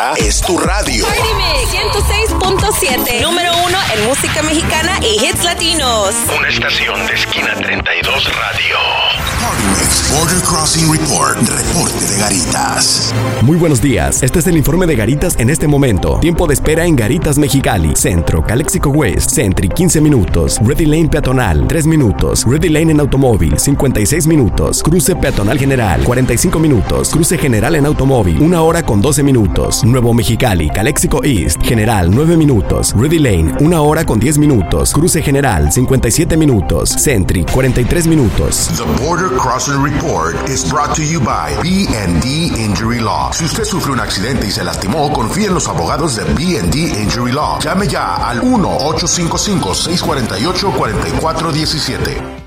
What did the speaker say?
es tu radio. Party Mix 106.7, número 1 en música mexicana y hits latinos. Una estación de Esquina 32 Radio. Party Mix Border Crossing Report. Reporte de Garitas. Muy buenos días. Este es el informe de Garitas en este momento. Tiempo de espera en Garitas Mexicali. Centro, Calexico West, Sentry 15 minutos. Ready Lane peatonal 3 minutos. Ready Lane en automóvil 56 minutos. Cruce peatonal general 45 minutos. Cruce general en automóvil 1 hora con 12 minutos. Nuevo Mexicali, Calexico East, general 9 minutos. Ready Lane 1 hora con 10 minutos. Cruce general 57 minutos. Sentry 43 minutos. The Border Crossing Report is brought to you by B&D Injury Law. Si usted sufre un accidente y se lastimó, confíe en los abogados de B&D Injury Law. Llame ya al 1-855-648-4417.